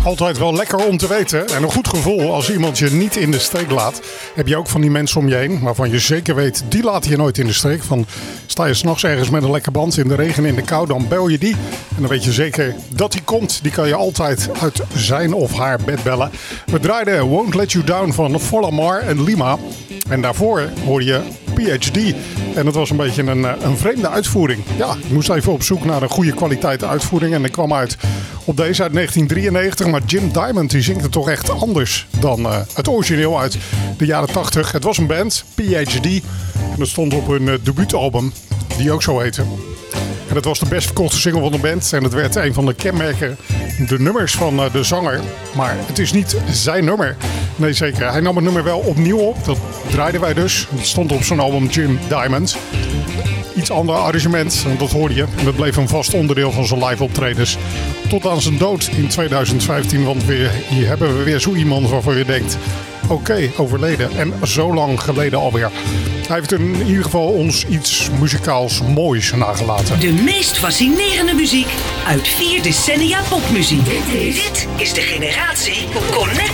Altijd wel lekker om te weten en een goed gevoel als iemand je niet in de steek laat. Heb je ook van die mensen om je heen waarvan je zeker weet, die laten je nooit in de steek. Van, sta je 's nachts ergens met een lekker band in de regen, in de kou, dan bel je die. En dan weet je zeker dat die komt. Die kan je altijd uit zijn of haar bed bellen. We draaiden Won't Let You Down van Follamar en Lima. En daarvoor hoor je PhD. En dat was een beetje een vreemde uitvoering. Ja, ik moest even op zoek naar een goede kwaliteit uitvoering. En ik kwam uit op deze uit 1993. Maar Jim Diamond die zingt het toch echt anders dan het origineel uit de jaren 80. Het was een band, PhD. En dat stond op hun debuutalbum, die ook zo heette. En dat was de best verkochte single van de band. En het werd een van de kenmerken, de nummers van de zanger. Maar het is niet zijn nummer. Nee, zeker. Hij nam het nummer wel opnieuw op. Dat draaiden wij dus. Het stond op zijn album Jim Diamond. Iets ander arrangement, dat hoorde je. En dat bleef een vast onderdeel van zijn live optredens. Tot aan zijn dood in 2015. Want hier hebben we weer zo iemand waarvan je denkt, oké, overleden. En zo lang geleden alweer. Hij heeft in ieder geval ons iets muzikaals moois nagelaten. De meest fascinerende muziek uit 4 decennia popmuziek. Dit is de generatie Connect.